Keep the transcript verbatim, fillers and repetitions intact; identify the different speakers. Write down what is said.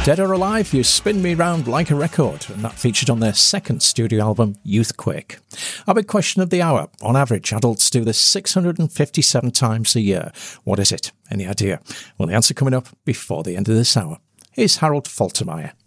Speaker 1: Dead or Alive, You Spin Me Round Like a Record, and that featured on their second studio album, Youthquake. Our big question of the hour: on average, adults do this six hundred fifty-seven times a year. What is it? Any idea? Well, the answer coming up before the end of this hour. Here's Harold Faltermeyer.